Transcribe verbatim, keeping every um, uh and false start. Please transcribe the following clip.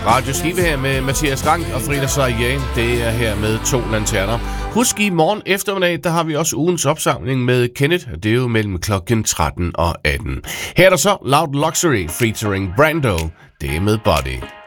Radio Skive her med Mathias Rank og Frida Sarian. Det er her med to lanterner. Husk, i morgen eftermiddag, der har vi også ugens opsamling med Kenneth. Det er jo mellem klokken tretten og atten. Her er der så Loud Luxury featuring Brando. Det er med Body.